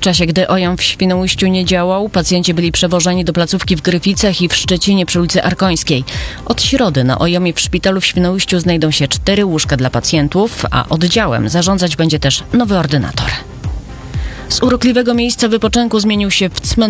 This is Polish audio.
czasie gdy OJOM w Świnoujściu nie działał, pacjenci byli przewożeni do placówki w Gryficach i w Szczecinie przy ulicy Arkońskiej. Od środy na OJOM-ie w szpitalu w Świnoujściu znajdą się 4 łóżka dla pacjentów, a oddziałem zarządzać będzie też nowy ordynator. Z urokliwego miejsca wypoczynku zmienił się w cmentarz.